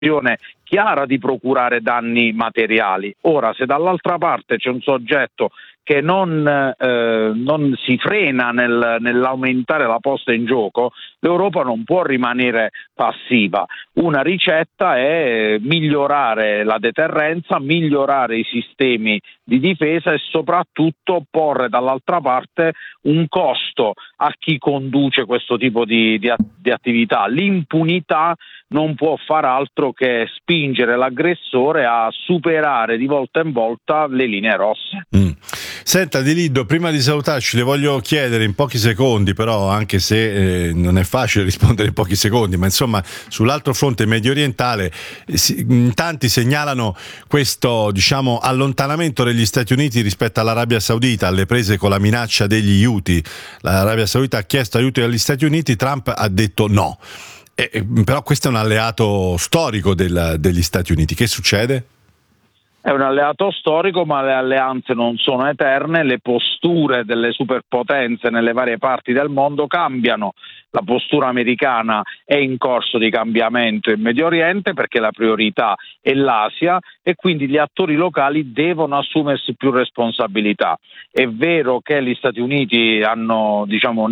chiara di procurare danni materiali. Ora, se dall'altra parte c'è un soggetto che non si frena nell'aumentare la posta in gioco, l'Europa non può rimanere passiva. Una ricetta è migliorare la deterrenza, migliorare i sistemi di difesa e soprattutto porre dall'altra parte un costo a chi conduce questo tipo di attività. L'impunità non può far altro che spingere l'aggressore a superare di volta in volta le linee rosse. Senta Di Liddo, prima di salutarci le voglio chiedere in pochi secondi, però anche se non è facile rispondere in pochi secondi, ma insomma sull'altro fronte medio orientale tanti segnalano questo allontanamento degli Stati Uniti rispetto all'Arabia Saudita, alle prese con la minaccia degli Houthi. L'Arabia Saudita ha chiesto aiuti agli Stati Uniti, Trump ha detto no. Però questo è un alleato storico degli Stati Uniti. Che succede? È un alleato storico, ma le alleanze non sono eterne, le posture delle superpotenze nelle varie parti del mondo cambiano. La postura americana è in corso di cambiamento in Medio Oriente perché la priorità è l'Asia e quindi gli attori locali devono assumersi più responsabilità. È vero che gli Stati Uniti hanno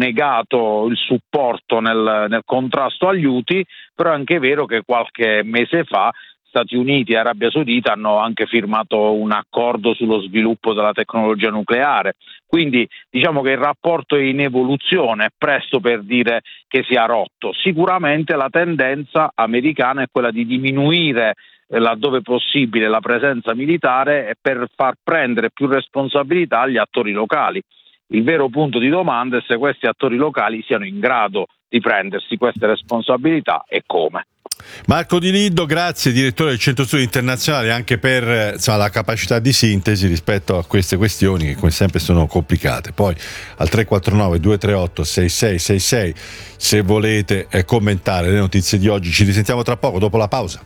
negato il supporto nel contrasto agli Houthi, però è anche vero che qualche mese fa Stati Uniti e Arabia Saudita hanno anche firmato un accordo sullo sviluppo della tecnologia nucleare, quindi diciamo che il rapporto è in evoluzione, è presto per dire che sia rotto. Sicuramente la tendenza americana è quella di diminuire laddove possibile la presenza militare per far prendere più responsabilità agli attori locali. Il vero punto di domanda è se questi attori locali siano in grado di prendersi queste responsabilità e come. Marco Di Liddo, grazie, direttore del Centro Studi Internazionali, anche per la capacità di sintesi rispetto a queste questioni che come sempre sono complicate. Poi al 349 238 6666 se volete commentare le notizie di oggi. Ci risentiamo tra poco dopo la pausa.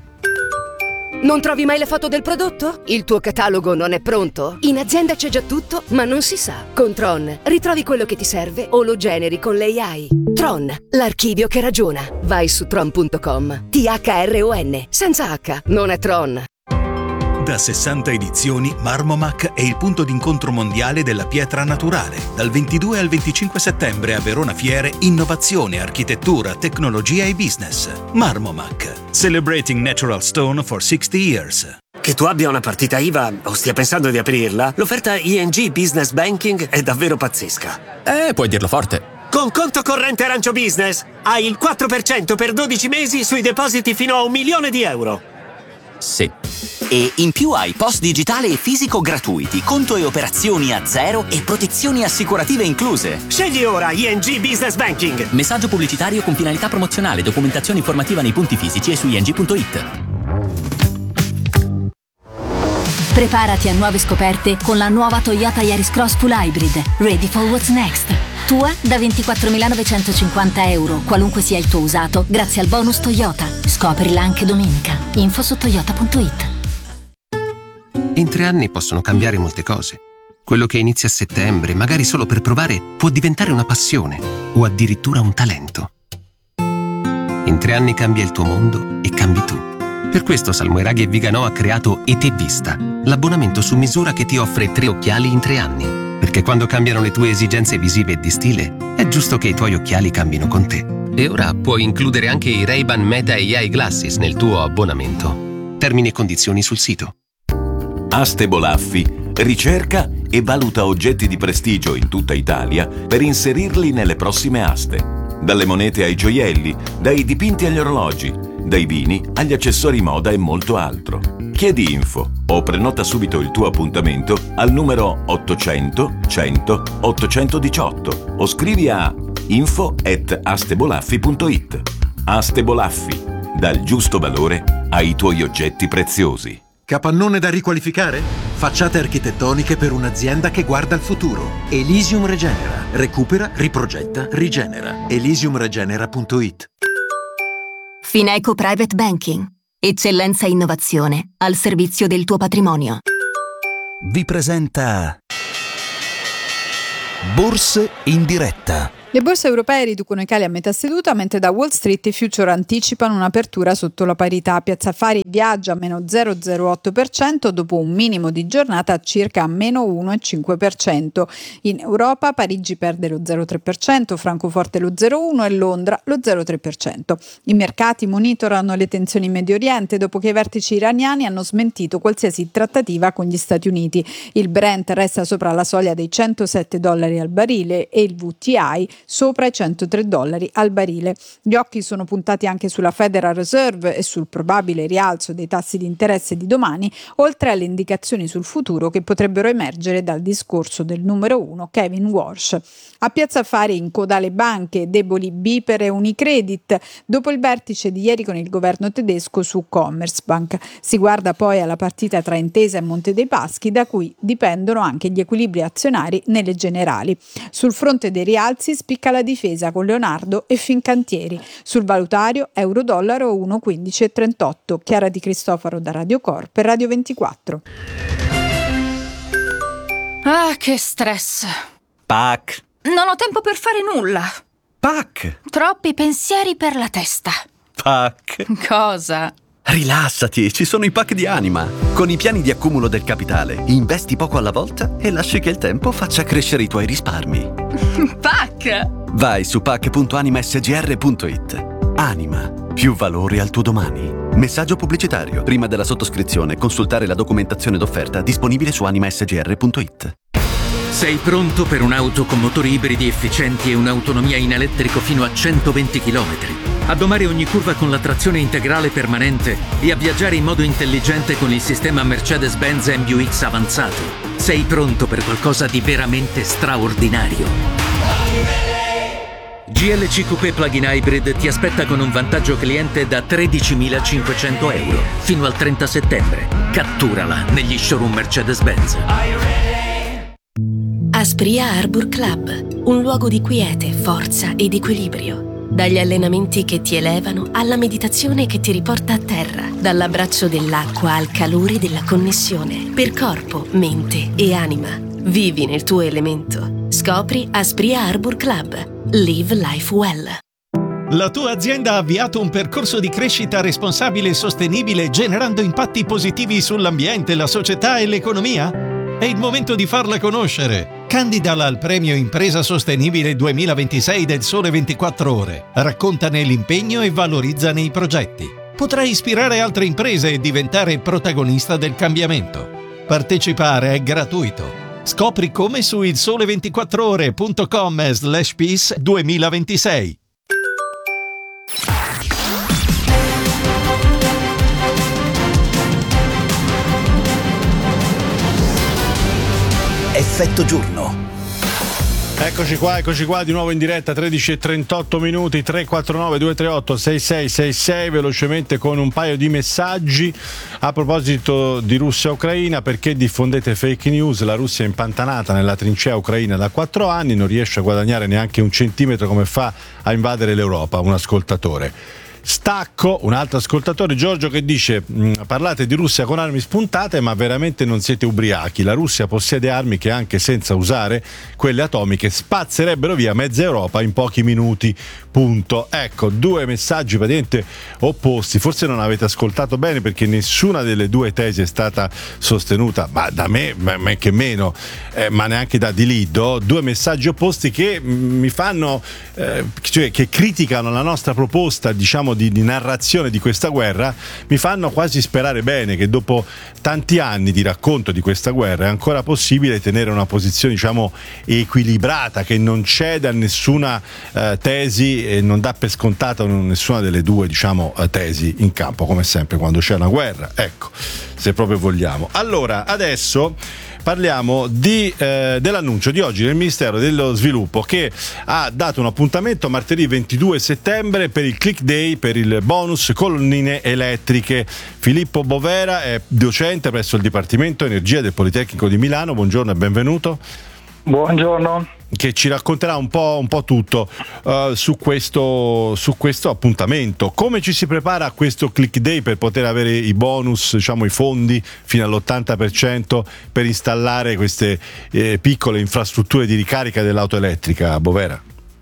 Non trovi mai le foto del prodotto? Il tuo catalogo non è pronto? In azienda c'è già tutto, ma non si sa. Con Tron ritrovi quello che ti serve o lo generi con l'AI. Tron, l'archivio che ragiona. Vai su tron.com. THRON, senza H, non è Tron. Da 60 edizioni, Marmomac è il punto d'incontro mondiale della pietra naturale. Dal 22 al 25 settembre a Verona Fiere, innovazione, architettura, tecnologia e business. Marmomac, celebrating natural stone for 60 years. Che tu abbia una partita IVA o stia pensando di aprirla, l'offerta ING Business Banking è davvero pazzesca. Puoi dirlo forte. Con conto corrente Arancio Business hai il 4% per 12 mesi sui depositi fino a €1.000.000. Sì. E in più hai post digitale e fisico gratuiti, conto e operazioni a zero e protezioni assicurative incluse. Scegli ora ING Business Banking. Messaggio pubblicitario con finalità promozionale, documentazione informativa nei punti fisici e su ing.it. Preparati a nuove scoperte con la nuova Toyota Yaris Cross Full Hybrid. Ready for what's next. Tua da €24.950, qualunque sia il tuo usato, grazie al bonus Toyota. Scoprila anche domenica. Info su toyota.it. In 3 anni possono cambiare molte cose. Quello che inizia a settembre, magari solo per provare, può diventare una passione o addirittura un talento. In 3 anni cambia il tuo mondo e cambi tu. Per questo Salmoiraghi e Viganò ha creato ET Vista, l'abbonamento su misura che ti offre 3 occhiali in 3 anni. Perché quando cambiano le tue esigenze visive e di stile, è giusto che i tuoi occhiali cambino con te. E ora puoi includere anche i Ray-Ban Meta AI Glasses nel tuo abbonamento. Termini e condizioni sul sito. Aste Bolaffi ricerca e valuta oggetti di prestigio in tutta Italia per inserirli nelle prossime aste. Dalle monete ai gioielli, dai dipinti agli orologi, dai vini agli accessori moda e molto altro. Chiedi info o prenota subito il tuo appuntamento al numero 800 100 818 o scrivi a info@astebolaffi.it. Aste Bolaffi, dal giusto valore ai tuoi oggetti preziosi. Capannone da riqualificare? Facciate architettoniche per un'azienda che guarda al futuro. Elysium Regenera. Recupera, riprogetta, rigenera. elysiumregenera.it. Fineco Private Banking. Eccellenza e innovazione al servizio del tuo patrimonio. Vi presenta Borse in diretta Le borse europee riducono i cali a metà seduta, mentre da Wall Street i future anticipano un'apertura sotto la parità. Piazza Affari viaggia a meno 0,08% dopo un minimo di giornata a circa meno 1,5%. In Europa Parigi perde lo 0,3%, Francoforte lo 0,1% e Londra lo 0,3%. I mercati monitorano le tensioni in Medio Oriente dopo che i vertici iraniani hanno smentito qualsiasi trattativa con gli Stati Uniti. Il Brent resta sopra la soglia dei $107 al barile e il WTI sopra i $103 al barile. Gli occhi sono puntati anche sulla Federal Reserve e sul probabile rialzo dei tassi di interesse di domani, oltre alle indicazioni sul futuro che potrebbero emergere dal discorso del numero 1 Kevin Walsh. A Piazza Affari in coda le banche, deboli BPER e Unicredit, dopo il vertice di ieri con il governo tedesco su Commerzbank. Si guarda poi alla partita tra Intesa e Monte dei Paschi, da cui dipendono anche gli equilibri azionari nelle generali. Sul fronte dei rialzi spicca la difesa con Leonardo e Fincantieri. Sul valutario euro-dollaro 1,1538. Chiara Di Cristofaro da Radio Cor per Radio 24. Ah, che stress. Pac. Non ho tempo per fare nulla. Pac. Troppi pensieri per la testa. Pac. Cosa? Rilassati, ci sono i pack di Anima. Con i piani di accumulo del capitale, investi poco alla volta e lasci che il tempo faccia crescere i tuoi risparmi. Pac! Vai su pac.animasgr.it. Anima, più valore al tuo domani. Messaggio pubblicitario. Prima della sottoscrizione, consultare la documentazione d'offerta disponibile su animasgr.it. Sei pronto per un'auto con motori ibridi efficienti e un'autonomia in elettrico fino a 120 km? A domare ogni curva con la trazione integrale permanente e a viaggiare in modo intelligente con il sistema Mercedes-Benz MBUX avanzato. Sei pronto per qualcosa di veramente straordinario. GLC Coupé Plug-in Hybrid ti aspetta con un vantaggio cliente da €13.500 fino al 30 settembre. Catturala negli showroom Mercedes-Benz. Aspria Arbor Club, un luogo di quiete, forza ed equilibrio. Dagli allenamenti che ti elevano alla meditazione che ti riporta a terra, dall'abbraccio dell'acqua al calore della connessione, per corpo, mente e anima. Vivi nel tuo elemento. Scopri Aspria Arbor Club. Live life well. La tua azienda ha avviato un percorso di crescita responsabile e sostenibile generando impatti positivi sull'ambiente, la società e l'economia? È il momento di farla conoscere. Candidala al premio Impresa Sostenibile 2026 del Sole 24 Ore. Raccontane l'impegno e valorizzane i progetti. Potrai ispirare altre imprese e diventare protagonista del cambiamento. Partecipare è gratuito. Scopri come su ilsole24ore.com/peace 2026. Effetto giorno. Eccoci qua di nuovo in diretta, 13:38 minuti, 349 238 6666, velocemente con un paio di messaggi a proposito di Russia-Ucraina. Perché diffondete fake news? La Russia è impantanata nella trincea ucraina da 4 anni, non riesce a guadagnare neanche un centimetro, come fa a invadere l'Europa? Un ascoltatore. Stacco, un altro ascoltatore, Giorgio, che dice: parlate di Russia con armi spuntate, ma veramente non siete ubriachi. La Russia possiede armi che anche senza usare quelle atomiche spazzerebbero via mezza Europa in pochi minuti. Punto. Ecco, due messaggi praticamente opposti. Forse non avete ascoltato bene, perché nessuna delle due tesi è stata sostenuta, ma da me che meno, ma neanche da Di Liddo. Due messaggi opposti che mi fanno, cioè che criticano la nostra proposta, diciamo, di narrazione di questa guerra. Mi fanno quasi sperare bene che dopo tanti anni di racconto di questa guerra è ancora possibile tenere una posizione, diciamo, equilibrata, che non cede a nessuna tesi e non dà per scontata nessuna delle due, diciamo, tesi in campo, come sempre quando c'è una guerra, ecco, se proprio vogliamo. Allora, adesso parliamo dell'annuncio di oggi del Ministero dello Sviluppo, che ha dato un appuntamento martedì 22 settembre per il Click Day per il bonus colonnine elettriche. Filippo Bovera è docente presso il Dipartimento Energia del Politecnico di Milano. Buongiorno e benvenuto. Buongiorno. Che ci racconterà un po' tutto su questo appuntamento. Come ci si prepara a questo Click Day per poter avere i bonus, diciamo i fondi fino all'80% per installare queste piccole infrastrutture di ricarica dell'auto elettrica, Bovera?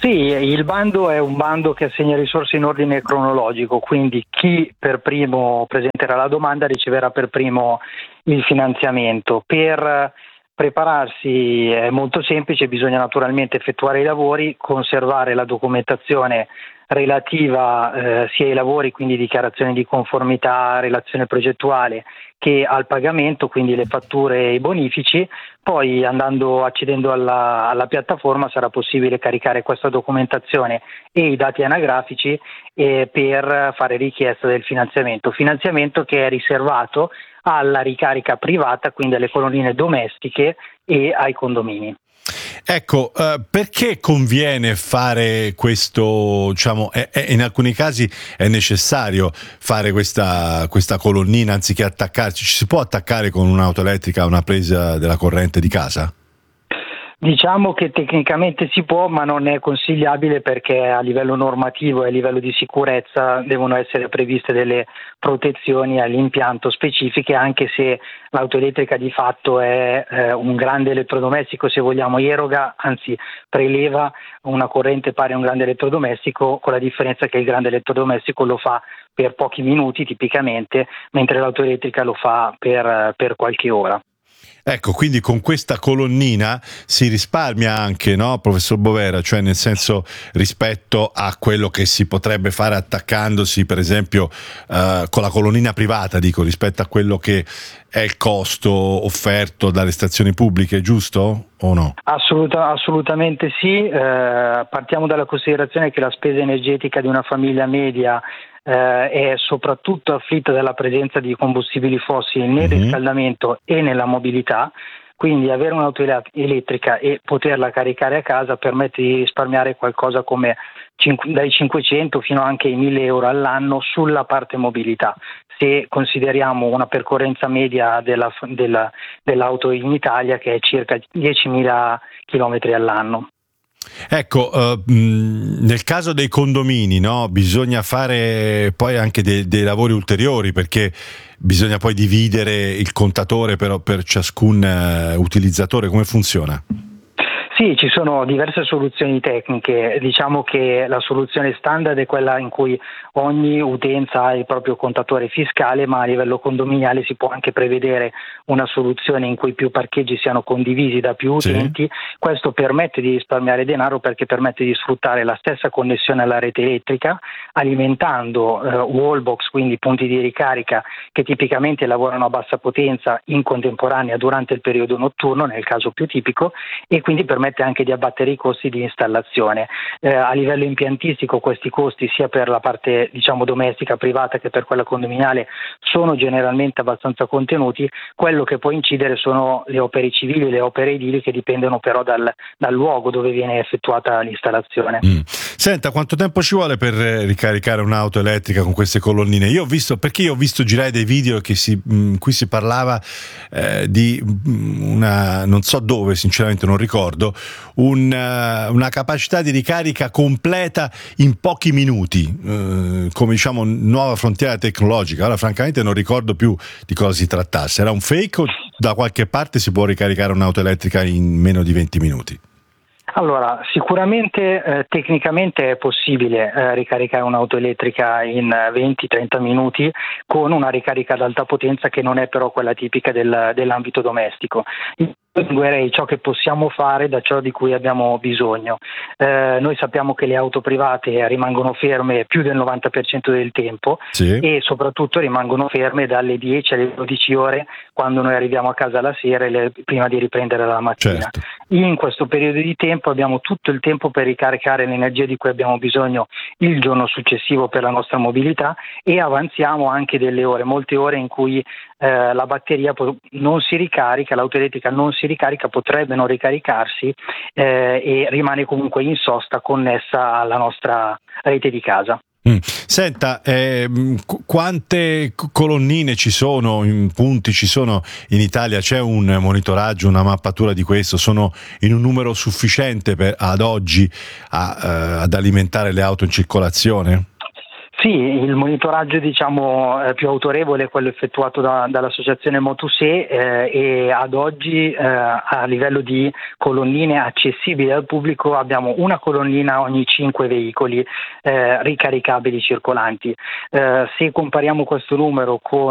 Sì, il bando è un bando che assegna risorse in ordine cronologico, quindi chi per primo presenterà la domanda riceverà per primo il finanziamento. Per prepararsi è molto semplice, bisogna naturalmente effettuare i lavori, conservare la documentazione relativa sia ai lavori, quindi dichiarazione di conformità, relazione progettuale, che al pagamento, quindi le fatture e i bonifici. Poi accedendo alla piattaforma sarà possibile caricare questa documentazione e i dati anagrafici per fare richiesta del finanziamento che è riservato alla ricarica privata, quindi alle colonnine domestiche e ai condomini. Ecco, perché conviene fare questo, diciamo, in alcuni casi è necessario fare questa colonnina anziché attaccarci? Ci si può attaccare con un'auto elettrica a una presa della corrente di casa? Diciamo che tecnicamente si può, ma non è consigliabile perché a livello normativo e a livello di sicurezza devono essere previste delle protezioni all'impianto specifiche, anche se l'auto elettrica di fatto è un grande elettrodomestico, se vogliamo, preleva una corrente pari a un grande elettrodomestico, con la differenza che il grande elettrodomestico lo fa per pochi minuti tipicamente, mentre l'auto elettrica lo fa per qualche ora. Ecco, quindi con questa colonnina si risparmia anche, no, professor Bovera? Cioè, nel senso, rispetto a quello che si potrebbe fare attaccandosi, per esempio, con la colonnina privata, dico, rispetto a quello che è il costo offerto dalle stazioni pubbliche, giusto o no? Assolutamente sì. Partiamo dalla considerazione che la spesa energetica di una famiglia media è soprattutto afflitta dalla presenza di combustibili fossili nel riscaldamento e nella mobilità, quindi avere un'auto elettrica e poterla caricare a casa permette di risparmiare qualcosa come dai 500 fino anche ai 1.000 euro all'anno sulla parte mobilità. Se consideriamo una percorrenza media dell'auto in Italia, che è circa 10.000 chilometri all'anno. Ecco, nel caso dei condomini, no, bisogna fare poi anche dei lavori ulteriori, perché bisogna poi dividere il contatore per ciascun utilizzatore. Come funziona? Sì, ci sono diverse soluzioni tecniche. Diciamo che la soluzione standard è quella in cui ogni utenza ha il proprio contatore fiscale, ma a livello condominiale si può anche prevedere una soluzione in cui più parcheggi siano condivisi da più utenti. Sì. Questo permette di risparmiare denaro perché permette di sfruttare la stessa connessione alla rete elettrica, alimentando wallbox, quindi punti di ricarica che tipicamente lavorano a bassa potenza in contemporanea durante il periodo notturno, nel caso più tipico, e quindi permette anche di abbattere i costi di installazione. A livello impiantistico questi costi, sia per la parte domestica privata che per quella condominiale, sono generalmente abbastanza contenuti. Quello che può incidere sono le opere civili, le opere edili, che dipendono però dal luogo dove viene effettuata l'installazione. Senta, quanto tempo ci vuole per ricaricare un'auto elettrica con queste colonnine? Io ho visto girare dei video in cui si parlava di una, non so dove, sinceramente non ricordo, una capacità di ricarica completa in pochi minuti, come nuova frontiera tecnologica. Ora francamente non ricordo più di cosa si trattasse. Era un fake o da qualche parte si può ricaricare un'auto elettrica in meno di 20 minuti? Allora, sicuramente tecnicamente è possibile ricaricare un'auto elettrica in 20-30 minuti con una ricarica ad alta potenza, che non è però quella tipica dell'ambito domestico. Distinguerei ciò che possiamo fare da ciò di cui abbiamo bisogno. Noi sappiamo che le auto private rimangono ferme più del 90% del tempo, sì, e soprattutto rimangono ferme dalle 10 alle 12 ore quando noi arriviamo a casa la sera prima di riprendere la mattina. Certo. In questo periodo di tempo abbiamo tutto il tempo per ricaricare l'energia di cui abbiamo bisogno il giorno successivo per la nostra mobilità, e avanziamo anche delle ore, molte ore in cui la batteria non si ricarica, l'auto elettrica non si ricarica, potrebbe non ricaricarsi e rimane comunque in sosta connessa alla nostra rete di casa. Senta, quante colonnine ci sono, punti ci sono in Italia? C'è un monitoraggio, una mappatura di questo? Sono in un numero sufficiente ad oggi ad alimentare le auto in circolazione? Sì, il monitoraggio più autorevole è quello effettuato dall'associazione Motusè e ad oggi a livello di colonnine accessibili al pubblico abbiamo una colonnina ogni 5 veicoli ricaricabili circolanti. Se compariamo questo numero con